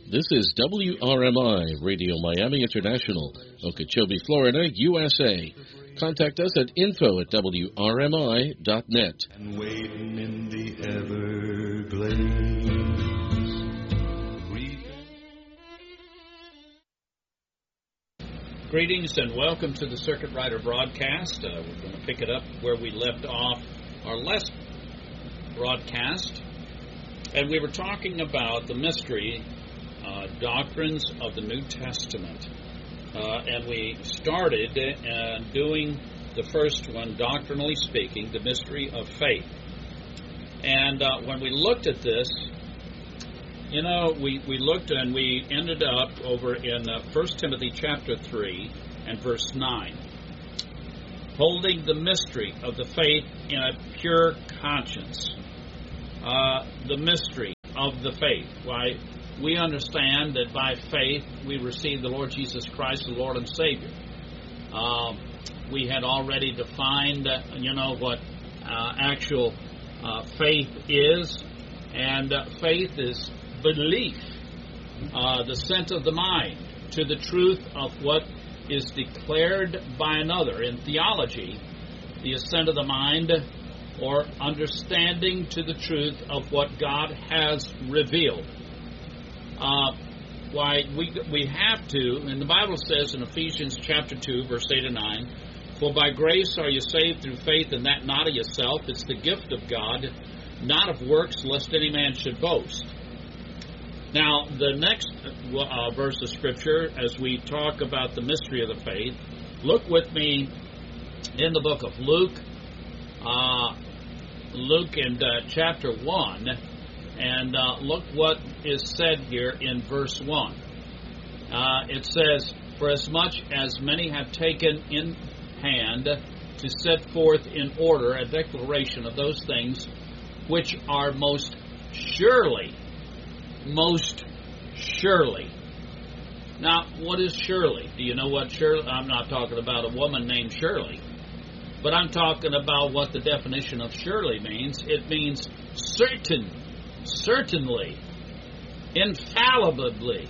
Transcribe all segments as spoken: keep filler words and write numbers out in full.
This is W R M I, Radio Miami International, Okeechobee, Florida, U S A. Contact us at info at W R M I dot net. And waiting in the Everglades. Greetings and welcome to the Circuit Rider broadcast. Uh, we're going to pick it up where we left off our last broadcast. And we were talking about the mystery uh, doctrines of the New Testament. Uh, and we started uh, doing the first one, doctrinally speaking, the mystery of faith. And uh, when we looked at this, you know, we, we looked and we ended up over in uh, First Timothy chapter three and verse nine. Holding the mystery of the faith in a pure conscience. Uh, the mystery of the faith. Why, we understand that by faith we receive the Lord Jesus Christ, the Lord and Savior. Uh, we had already defined, uh, you know, what uh, actual uh, faith is. And uh, faith is belief, uh, the assent of the mind to the truth of what is declared by another. In theology, the assent of the mind or understanding to the truth of what God has revealed. Uh, why we we have to, and the Bible says in Ephesians chapter two, verse eight and nine, for by grace are you saved through faith, and that not of yourself, it's the gift of God, not of works, lest any man should boast. Now, the next uh, verse of Scripture, as we talk about the mystery of the faith, look with me in the book of Luke, uh, Luke in uh, chapter one, and uh, look what is said here in verse one. Uh, it says, for as much as many have taken in hand to set forth in order a declaration of those things which are most surely, most surely. Now, what is surely? Do you know what surely? I'm not talking about a woman named Shirley, but I'm talking about what the definition of surely means. It means certain, certainly, infallibly,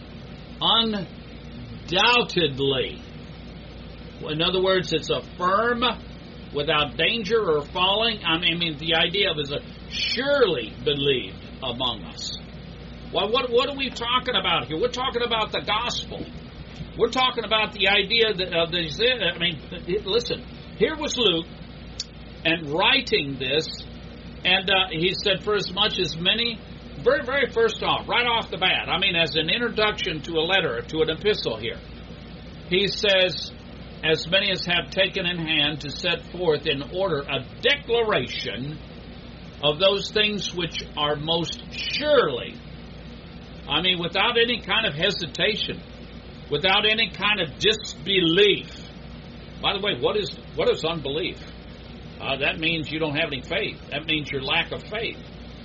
undoubtedly. In other words, it's a firm, without danger or falling. I mean, I mean the idea of is a surely believed among us. Well, what, what are we talking about here? We're talking about the gospel. We're talking about the idea that, uh, that I mean, listen, here was Luke, and writing this, and uh, he said, for as much as many, very, very first off, right off the bat, I mean, as an introduction to a letter, to an epistle here, he says, as many as have taken in hand to set forth in order a declaration of those things which are most surely, I mean, without any kind of hesitation, without any kind of disbelief. By the way, what is what is unbelief? Uh, that means you don't have any faith. That means your lack of faith.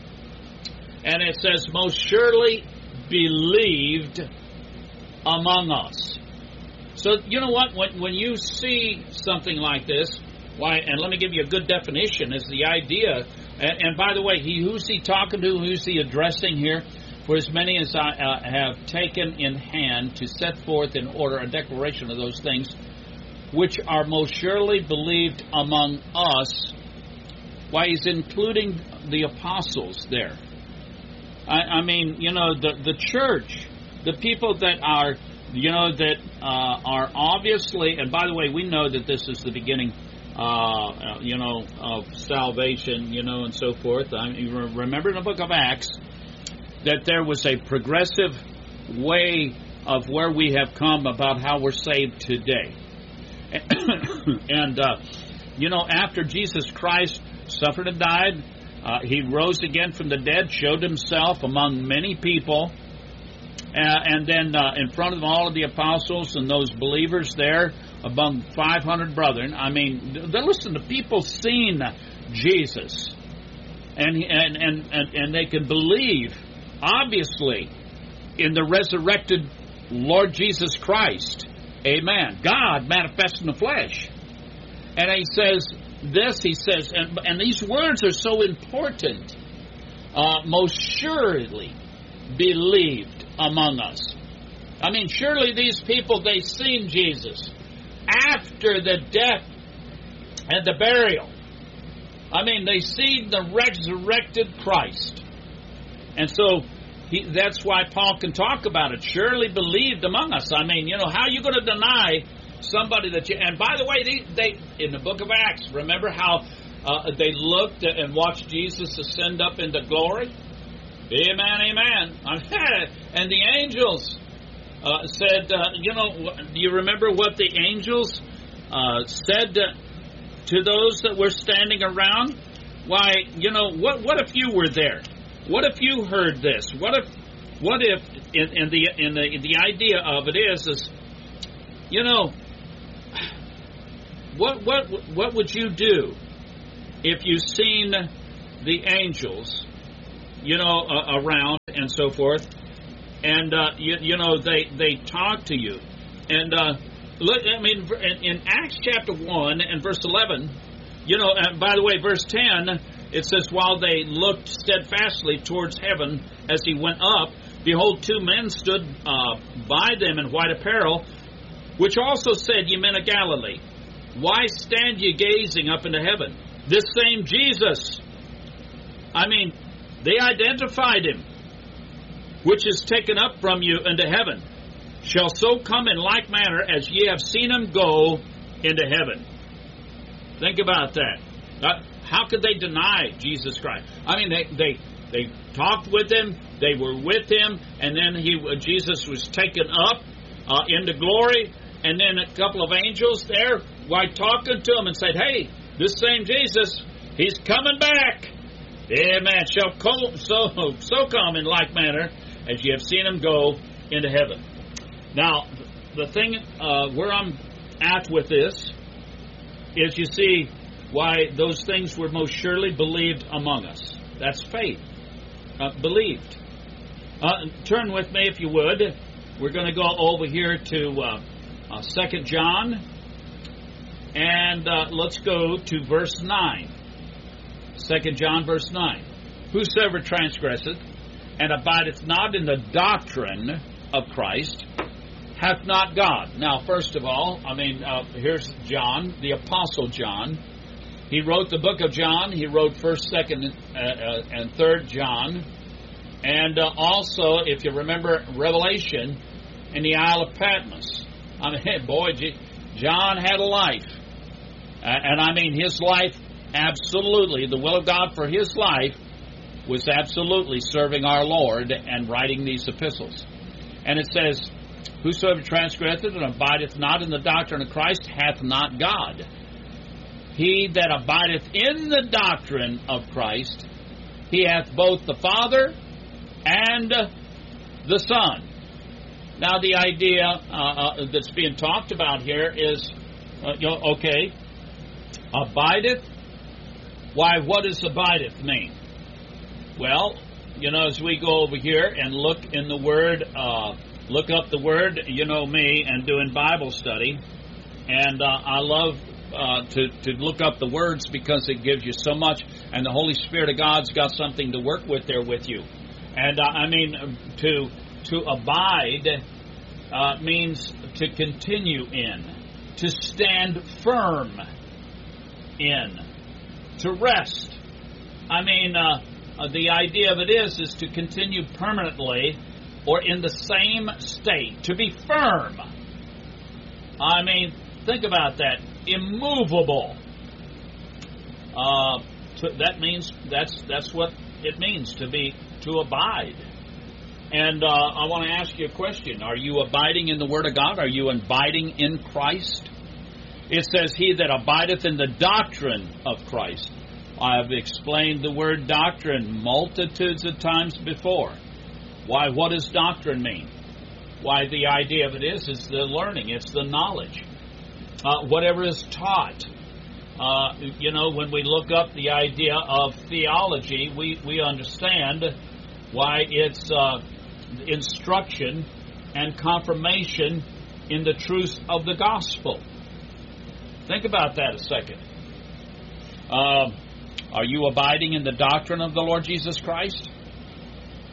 And it says, most surely believed among us. So, you know what? When, when you see something like this, why? And let me give you a good definition, is the idea. And, and by the way, he who's he talking to? Who's he addressing here? For as many as I uh, have taken in hand to set forth in order a declaration of those things which are most surely believed among us. Why, he's including the apostles there. I, I mean, you know, the, the church, the people that are, you know, that uh, are obviously, and by the way, we know that this is the beginning, uh, you know, of salvation, you know, and so forth. I mean, remember in the book of Acts, that there was a progressive way of where we have come about how we're saved today. And, uh, you know, after Jesus Christ suffered and died, uh, he rose again from the dead, showed himself among many people, uh, and then uh, in front of all of the apostles and those believers there, among five hundred brethren. I mean, listen, the people seen Jesus, and, and, and, and, and they could believe, obviously, in the resurrected Lord Jesus Christ. Amen. God manifest in the flesh. And he says this, he says, and, and these words are so important. Uh, most surely believed among us. I mean, surely these people, they seen Jesus after the death and the burial. I mean, they seen the resurrected Christ. And so he, that's why Paul can talk about it. Surely believed among us. I mean, you know, how are you going to deny somebody that you... And by the way, they, they in the book of Acts, remember how uh, they looked and watched Jesus ascend up into glory? Amen, amen. And the angels uh, said, uh, you know, do you remember what the angels uh, said uh, to those that were standing around? Why, you know, what what if you were there? What if you heard this? What if, what if, in, in the in the the idea of it is, is, you know, what what what would you do if you seen the angels, you know, uh, around and so forth, and uh, you, you know they they talk to you, and uh, look, I mean, in, in Acts chapter one and verse eleven, you know, and by the way, verse ten. It says, while they looked steadfastly towards heaven as he went up, behold, two men stood uh, by them in white apparel, which also said, Ye men of Galilee, why stand ye gazing up into heaven? This same Jesus, I mean, they identified him, which is taken up from you into heaven, shall so come in like manner as ye have seen him go into heaven. Think about that. Uh, How could they deny Jesus Christ? I mean, they they, they talked with him, they were with him, and then he Jesus was taken up uh, into glory, and then a couple of angels there, why, talking to him and said, hey, this same Jesus, he's coming back. Amen. Shall come, so, so come in like manner as ye have seen him go into heaven. Now, the thing uh, where I'm at with this is, you see, why those things were most surely believed among us. That's faith. Uh, believed. Uh, turn with me, if you would. We're going to go over here to uh, uh, Second John. And uh, let's go to verse nine. Second John, verse nine. Whosoever transgresseth and abideth not in the doctrine of Christ hath not God. Now, first of all, I mean, uh, here's John, the Apostle John. He wrote the book of John. He wrote first, second, uh, uh, and third John. And uh, also, if you remember, Revelation in the Isle of Patmos. I mean, boy, John had a life. Uh, and I mean, his life, absolutely, the will of God for his life was absolutely serving our Lord and writing these epistles. And it says, whosoever transgresseth and abideth not in the doctrine of Christ hath not God. He that abideth in the doctrine of Christ, he hath both the Father and the Son. Now, the idea uh, uh, that's being talked about here is, uh, you know, okay, abideth. Why, what does abideth mean? Well, you know, as we go over here and look in the Word, uh, look up the Word, you know me, and doing Bible study, and uh, I love Uh, to, to look up the words because it gives you so much, and the Holy Spirit of God's got something to work with there with you. And uh, I mean, to to abide uh, means to continue in, to stand firm in, to rest. I mean, uh, uh, the idea of it is, is to continue permanently or in the same state, to be firm. I mean, think about that. Immovable. Uh, to, that means that's that's what it means to be to abide. And uh, I want to ask you a question: are you abiding in the Word of God? Are you abiding in Christ? It says, "He that abideth in the doctrine of Christ." I have explained the word doctrine multitudes of times before. Why? What does doctrine mean? Why, the idea of it is is the learning. It's the knowledge. Uh, whatever is taught. Uh, you know, when we look up the idea of theology, we, we understand why it's uh, instruction and confirmation in the truth of the gospel. Think about that a second. Uh, are you abiding in the doctrine of the Lord Jesus Christ?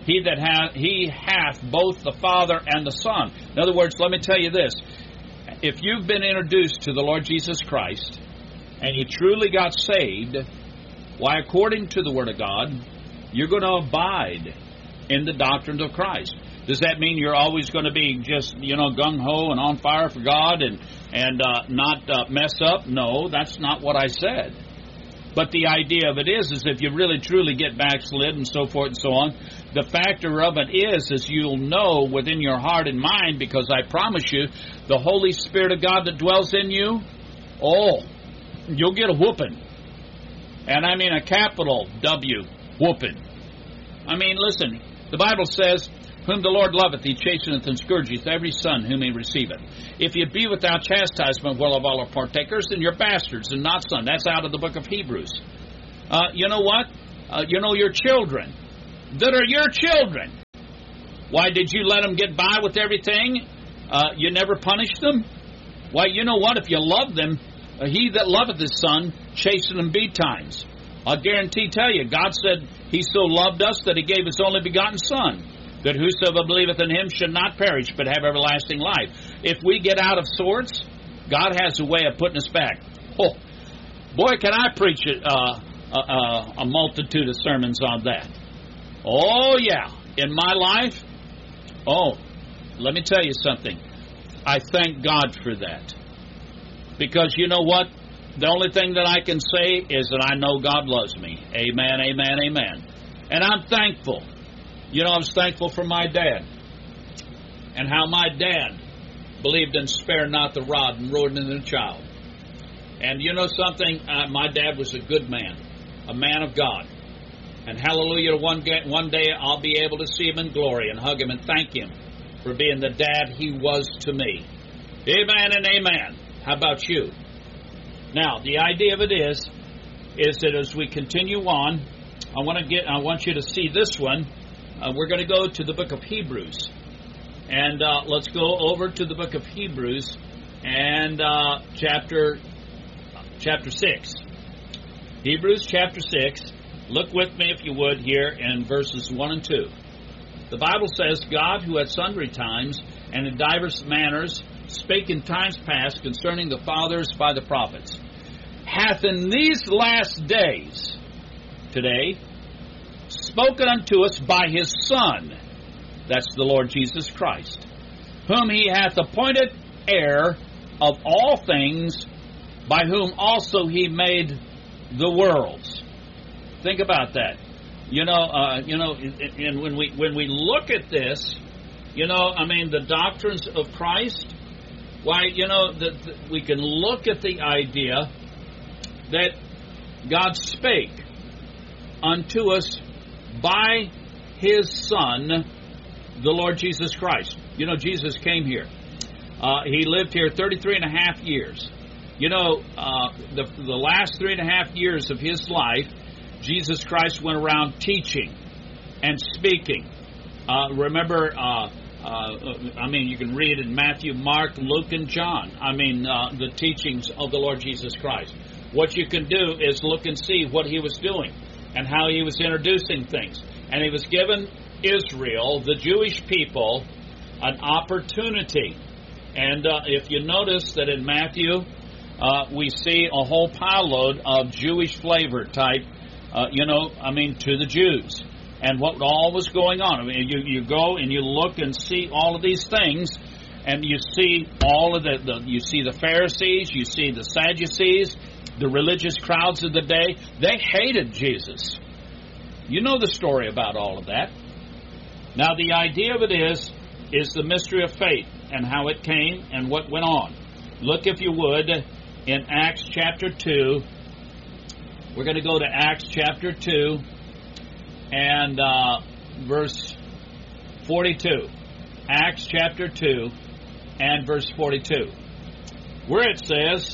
He that hath, he hath both the Father and the Son. In other words, let me tell you this. If you've been introduced to the Lord Jesus Christ, and you truly got saved, why, according to the Word of God, you're going to abide in the doctrines of Christ. Does that mean you're always going to be just, you know, gung-ho and on fire for God and, and uh, not uh, mess up? No, that's not what I said. But the idea of it is, is if you really truly get backslid and so forth and so on, the factor of it is, is you'll know within your heart and mind, because I promise you, the Holy Spirit of God that dwells in you, oh, you'll get a whooping. And I mean a capital W, whooping. I mean, listen, the Bible says, whom the Lord loveth, he chasteneth and scourgeth every son whom he receiveth. If you be without chastisement, well, of all are partakers, then you're bastards and not sons. That's out of the book of Hebrews. Uh, you know what? Uh, you know your children that are your children. Why, did you let them get by with everything? Uh, you never punished them? Why, you know what? If you love them, uh, he that loveth his son, chasten them betimes. I'll guarantee tell you, God said he so loved us that he gave his only begotten Son, that whosoever believeth in him should not perish, but have everlasting life. If we get out of sorts, God has a way of putting us back. Oh, boy, can I preach a, uh, a, a multitude of sermons on that. Oh, yeah. In my life, oh, let me tell you something. I thank God for that. Because you know what? The only thing that I can say is that I know God loves me. Amen, amen, amen. And I'm thankful. You know, I was thankful for my dad. And how my dad believed in spare not the rod and rode in the child. And you know something? Uh, my dad was a good man. A man of God. And hallelujah, one day, one day I'll be able to see him in glory and hug him and thank him for being the dad he was to me. Amen and amen. How about you? Now, the idea of it is, is that as we continue on, I want to get, I want you to see this one. Uh, we're going to go to the book of Hebrews. And uh, let's go over to the book of Hebrews and uh, chapter, chapter six. Hebrews chapter six. Look with me, if you would, here in verses one and two. The Bible says, God, who at sundry times and in divers manners spake in times past concerning the fathers by the prophets, hath in these last days, today, spoken unto us by his Son, that's the Lord Jesus Christ, whom he hath appointed heir of all things, by whom also he made the worlds. Think about that. You know, uh, you know, and when we when we look at this, you know, I mean, the doctrines of Christ. Why, you know, that we can look at the idea that God spake unto us by his Son, the Lord Jesus Christ. You know, Jesus came here. Uh, he lived here thirty-three and a half years. You know, uh, the the last three and a half years of his life, Jesus Christ went around teaching and speaking. Uh, remember, uh, uh, I mean, you can read in Matthew, Mark, Luke, and John. I mean, uh, the teachings of the Lord Jesus Christ. What you can do is look and see what he was doing and how he was introducing things. And he was given Israel, the Jewish people, an opportunity. And uh, if you notice that in Matthew, uh, we see a whole pile load of Jewish flavor type. Uh, you know, I mean, to the Jews, and what all was going on. I mean, you, you go and you look and see all of these things, and you see all of the, the, you see the Pharisees, you see the Sadducees, the religious crowds of the day. They hated Jesus. You know the story about all of that. Now, the idea of it is, is the mystery of faith, and how it came, and what went on. Look, if you would, in Acts chapter two. We're going to go to Acts chapter two and uh, verse forty-two. Acts chapter two and verse forty-two. Where it says,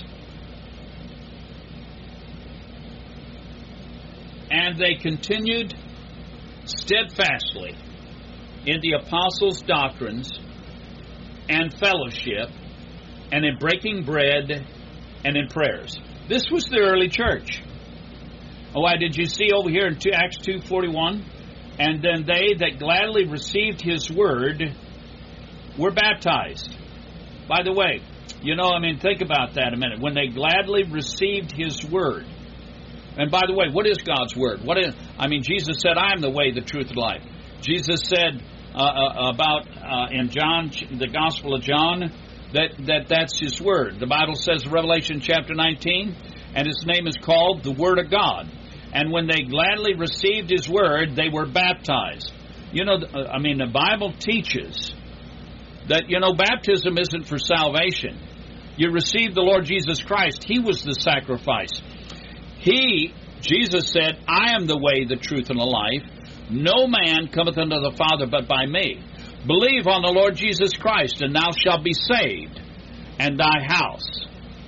and they continued steadfastly in the apostles' doctrines and fellowship and in breaking bread and in prayers. This was the early church. Oh, why did you see over here in Acts two forty-one? And then they that gladly received his word were baptized. By the way, you know, I mean, think about that a minute. When they gladly received his word. And by the way, what is God's word? What is? I mean, Jesus said, I am the way, the truth, and life. Jesus said uh, uh, about, uh, in John, the Gospel of John, that, that that's his word. The Bible says, Revelation chapter nineteen, and his name is called the Word of God. And when they gladly received his word, they were baptized. You know, I mean, the Bible teaches that, you know, baptism isn't for salvation. You receive the Lord Jesus Christ. He was the sacrifice. He, Jesus said, I am the way, the truth, and the life. No man cometh unto the Father but by me. Believe on the Lord Jesus Christ, and thou shalt be saved, and thy house.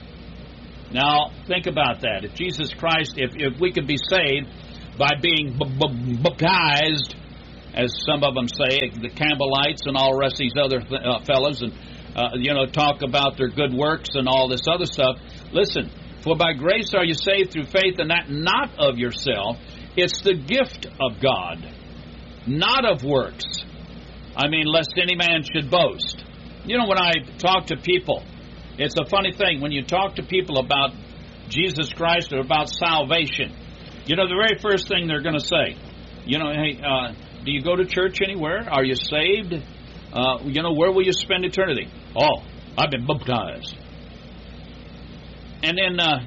Now, think about that. If Jesus Christ, if, if we could be saved by being b- b- baptized, as some of them say, the Campbellites and all the rest of these other th- uh, fellows, and, uh, you know, talk about their good works and all this other stuff. Listen, for by grace are you saved through faith, and that not of yourself. It's the gift of God, not of works. I mean, lest any man should boast. You know, when I talk to people, it's a funny thing. When you talk to people about Jesus Christ or about salvation, you know, the very first thing they're going to say, you know, hey, uh, do you go to church anywhere? Are you saved? Uh, you know, where will you spend eternity? Oh, I've been baptized. And then uh,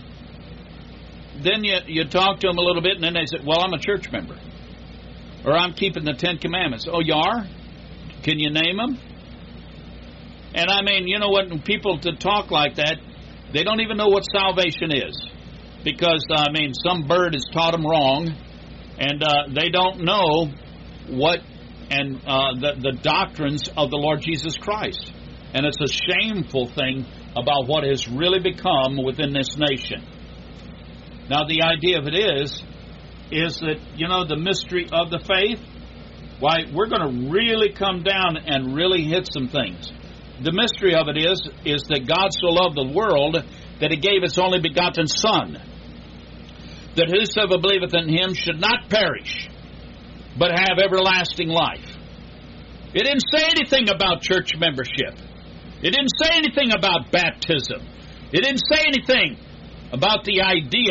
then you, you talk to them a little bit, and then they say, well, I'm a church member. Or I'm keeping the Ten Commandments. Oh, you are? Can you name them? And I mean, you know what, when people to talk like that, they don't even know what salvation is. Because, I mean, some bird has taught them wrong, and uh, they don't know what and uh, the, the doctrines of the Lord Jesus Christ. And it's a shameful thing about what has really become within this nation. Now, the idea of it is, is that, you know, the mystery of the faith, why, we're going to really come down and really hit some things. The mystery of it is, is that God so loved the world that He gave His only begotten Son, that whosoever believeth in Him should not perish, but have everlasting life. It didn't say anything about church membership. It didn't say anything about baptism. It didn't say anything about the idea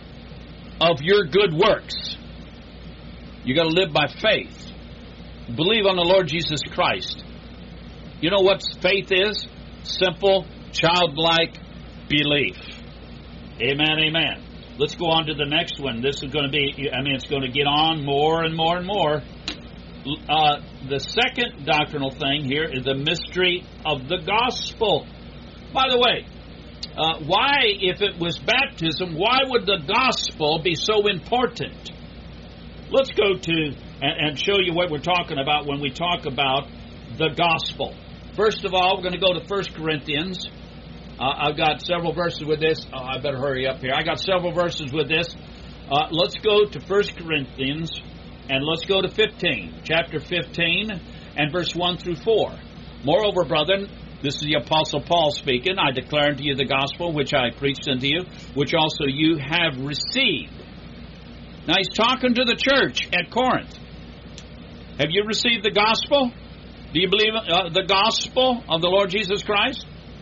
of your good works. You got to live by faith. Believe on the Lord Jesus Christ. You know what faith is? Simple, childlike belief. Amen, amen. Let's go on to the next one. This is going to be, I mean, it's going to get on more and more and more. Uh, the second doctrinal thing here is the mystery of the gospel. By the way, uh, why, if it was baptism, why would the gospel be so important? Let's go to and, and show you what we're talking about when we talk about the gospel. First of all, we're going to go to First Corinthians. Uh, I've got several verses with this. Oh, I better hurry up here. I got several verses with this. Uh, let's go to First Corinthians, and let's go to fifteen. Chapter fifteen, and verse one through four. Moreover, brethren, this is the Apostle Paul speaking, I declare unto you the gospel which I preached unto you, which also you have received. Now he's talking to the church at Corinth. Have you received the gospel? Do you believe uh, the gospel of the Lord Jesus Christ?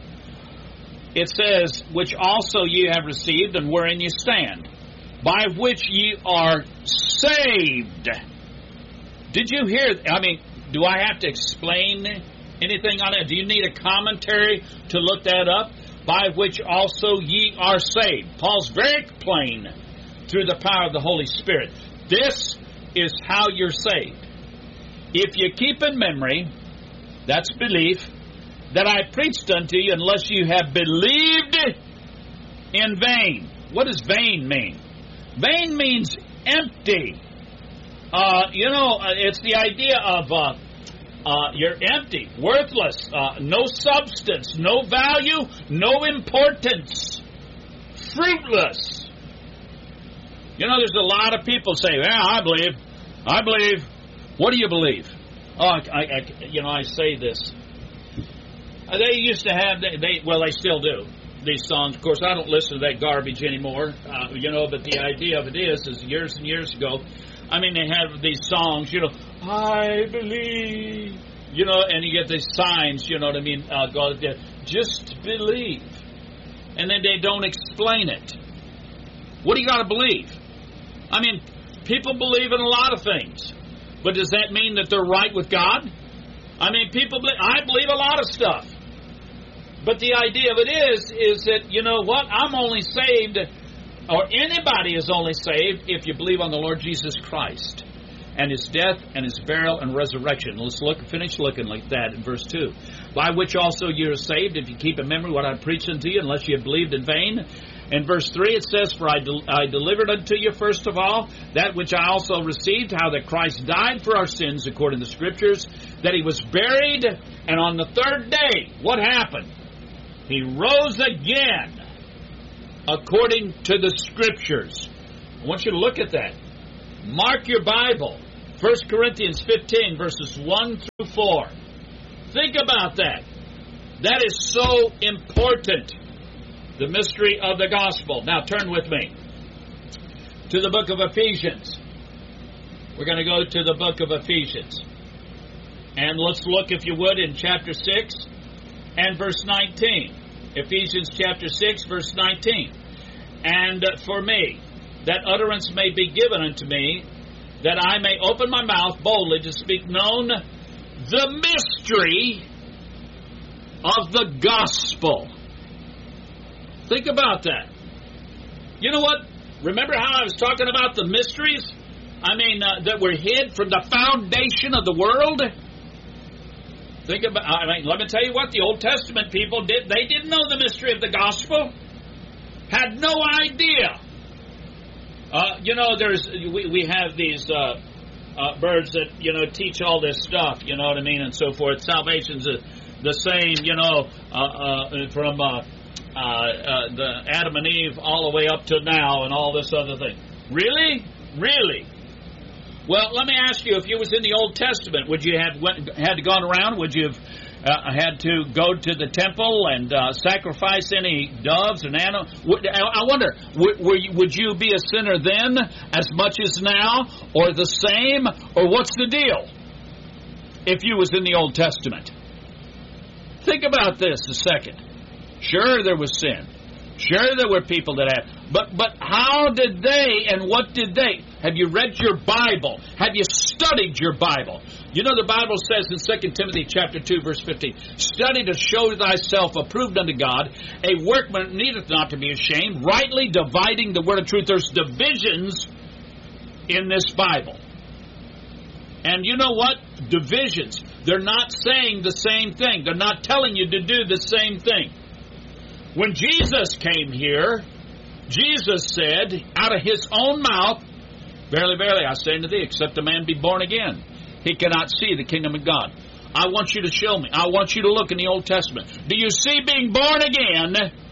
It says, which also ye have received, and wherein ye stand, by which ye are saved. Did you hear? I mean, do I have to explain anything on it? Do you need a commentary to look that up? By which also ye are saved. Paul's very plain through the power of the Holy Spirit. This is how you're saved. If you keep in memory, that's belief, that I preached unto you, unless you have believed in vain. What does vain mean? Vain means empty. Uh, you know, it's the idea of uh, uh, you're empty, worthless, uh, no substance, no value, no importance, fruitless. You know, there's a lot of people say, "Yeah, I believe, I believe." What do you believe? Oh, I, I, you know, I say this. They used to have, they, they well, they still do, these songs. Of course, I don't listen to that garbage anymore, uh, you know, but the idea of it is, is years and years ago, I mean, they have these songs, you know, I believe, you know, and you get these signs, you know what I mean, uh, God, just believe. And then they don't explain it. What do you got to believe? I mean, people believe in a lot of things. But does that mean that they're right with God? I mean, people believe, I believe a lot of stuff. But the idea of it is, is that, you know what, I'm only saved, or anybody is only saved if you believe on the Lord Jesus Christ and His death and His burial and resurrection. Let's look, finish looking like that in verse two. By which also you are saved, if you keep in memory what I preached unto you, unless you have believed in vain. In verse three it says, For I, del- I delivered unto you first of all that which I also received, how that Christ died for our sins according to the Scriptures, that He was buried, and on the third day, what happened? He rose again according to the Scriptures. I want you to look at that. Mark your Bible. First Corinthians fifteen, verses one through four. Think about that. That is so important. The mystery of the gospel. Now turn with me to the book of Ephesians. We're going to go to the book of Ephesians. And let's look, if you would, in chapter six and verse nineteen. Ephesians chapter six, verse nineteen. And for me, that utterance may be given unto me, that I may open my mouth boldly to speak known the mystery of the gospel. Think about that. You know what? Remember how I was talking about the mysteries? I mean, uh, that were hid from the foundation of the world? Think about. I mean, let me tell you what the Old Testament people did. They didn't know the mystery of the gospel. Had no idea. Uh, you know, there's we, we have these uh, uh, birds that, you know, teach all this stuff, you know what I mean, and so forth. Salvation's the, the same, you know, uh, uh, from uh, uh, uh, the Adam and Eve all the way up to now and all this other thing. Really? Really? Well, let me ask you, if you was in the Old Testament, would you have went, had gone around, would you have uh, had to go to the temple and uh, sacrifice any doves and animals? I wonder, would, were you, would you be a sinner then as much as now, or the same, or what's the deal if you was in the Old Testament? Think about this a second. Sure, there was sin. Sure, there were people that had, but but how did they and what did they? Have you read your Bible? Have you studied your Bible? You know the Bible says in Second Timothy chapter two, verse fifteen, study to show thyself approved unto God, a workman needeth not to be ashamed, rightly dividing the word of truth. There's divisions in this Bible. And you know what? Divisions. They're not saying the same thing. They're not telling you to do the same thing. When Jesus came here, Jesus said, out of His own mouth, Verily, verily, I say unto thee, except a man be born again, he cannot see the kingdom of God. I want you to show me. I want you to look in the Old Testament. Do you see being born again?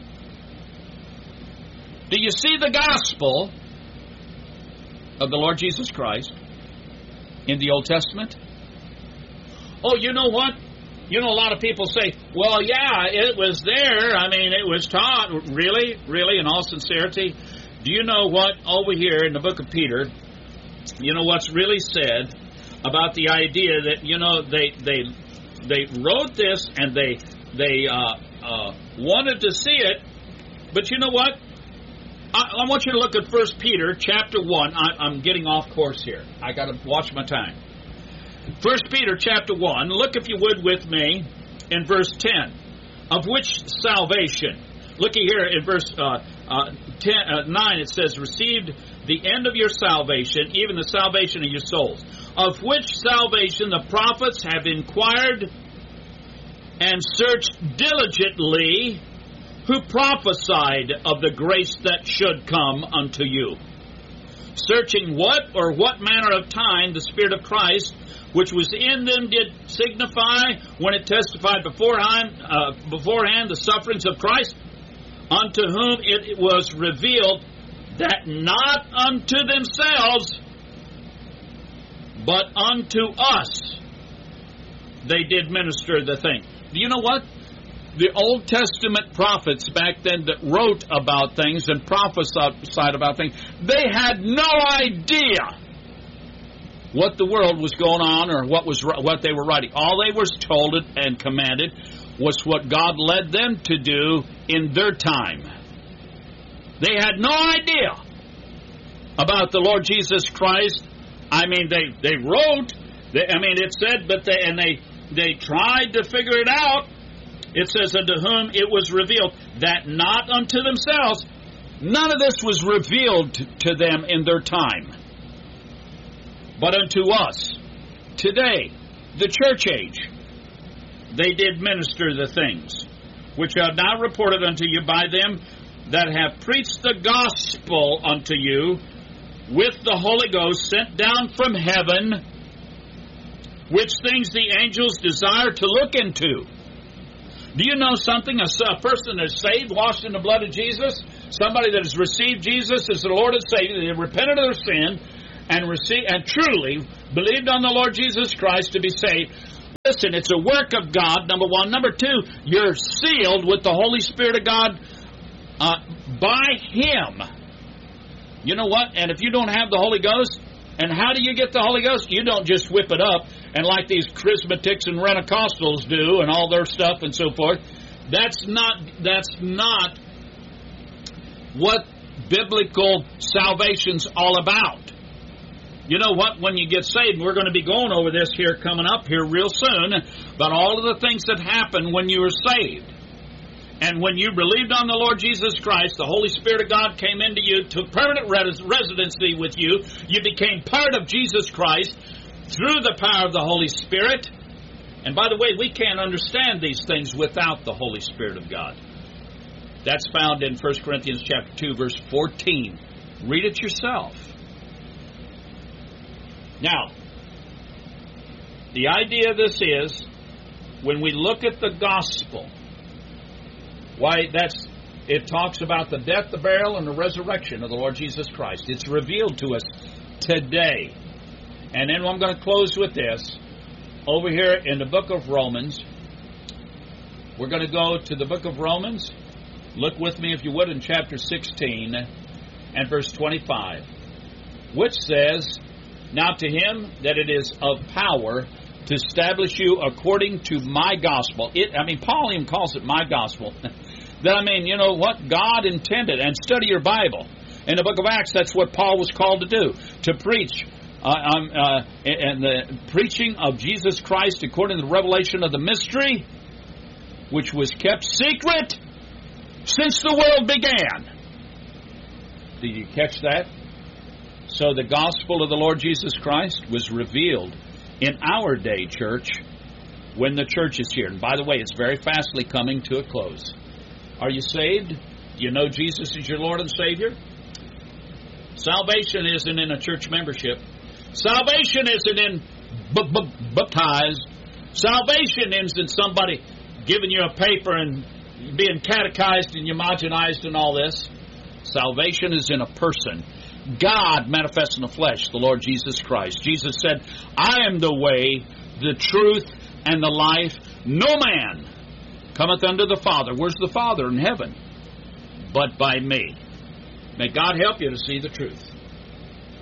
Do you see the gospel of the Lord Jesus Christ in the Old Testament? Oh, you know what? You know, a lot of people say, well, yeah, it was there. I mean, it was taught. Really? Really? In all sincerity? Do you know what? Over here in the book of Peter, you know what's really said about the idea that, you know, they they they wrote this and they they uh, uh, wanted to see it, but you know what? I, I want you to look at First Peter chapter one. I, I'm getting off course here. I got to watch my time. First Peter chapter one, look if you would with me in verse ten. Of which salvation? Looky here in verse uh, uh, ten, uh, nine, it says, received the end of your salvation, even the salvation of your souls. Of which salvation the prophets have inquired and searched diligently, who prophesied of the grace that should come unto you. Searching what or what manner of time the Spirit of Christ, which was in them, did signify when it testified beforehand, uh, beforehand the sufferings of Christ, unto whom it was revealed that not unto themselves, but unto us they did minister the thing. Do you know what? The Old Testament prophets back then that wrote about things and prophesied about things, they had no idea what the world was going on or what was what they were writing. All they were told and commanded was what God led them to do in their time. They had no idea about the Lord Jesus Christ. I mean, they, they wrote, they, I mean, it said, but they, and they, they tried to figure it out. It says, unto whom it was revealed, that not unto themselves. None of this was revealed to them in their time, but unto us today, the church age. They did minister the things which are now reported unto you by them that have preached the gospel unto you with the Holy Ghost sent down from heaven, which things the angels desire to look into. Do you know something? A, a person that is saved, washed in the blood of Jesus, somebody that has received Jesus as the Lord and Savior, they have repented of their sin, and received, and truly believed on the Lord Jesus Christ to be saved. Listen, it's a work of God, number one. Number two, you're sealed with the Holy Spirit of God uh, by Him. You know what? And if you don't have the Holy Ghost, and how do you get the Holy Ghost? You don't just whip it up, and like these charismatics and Pentecostals do, and all their stuff and so forth. That's not, that's not what biblical salvation's all about. You know what? When you get saved, we're going to be going over this here coming up here real soon, about all of the things that happen when you were saved. And when you believed on the Lord Jesus Christ, the Holy Spirit of God came into you, took permanent res- residency with you. You became part of Jesus Christ through the power of the Holy Spirit. And by the way, we can't understand these things without the Holy Spirit of God. That's found in First Corinthians chapter two, verse fourteen. Read it yourself. Now, the idea of this is, when we look at the gospel, why that's it talks about the death, the burial, and the resurrection of the Lord Jesus Christ. It's revealed to us today. And then I'm going to close with this. Over here in the book of Romans, we're going to go to the book of Romans. Look with me, if you would, in chapter sixteen and verse twenty-five, which says, now to him that it is of power to establish you according to my gospel. It, I mean, Paul even calls it my gospel. That, I mean, you know what God intended. And study your Bible. In the book of Acts, that's what Paul was called to do, to preach. Uh, um, uh, and the preaching of Jesus Christ according to the revelation of the mystery, which was kept secret since the world began. Did you catch that? So the gospel of the Lord Jesus Christ was revealed in our day, church, when the church is here. And by the way, it's very fastly coming to a close. Are you saved? Do you know Jesus is your Lord and Savior? Salvation isn't in a church membership. Salvation isn't in b- b- baptized. Salvation isn't in somebody giving you a paper and being catechized and homogenized and all this. Salvation is in a person. God manifest in the flesh, the Lord Jesus Christ. Jesus said, I am the way, the truth, and the life. No man cometh unto the Father. Where's the Father? In heaven. But by me. May God help you to see the truth.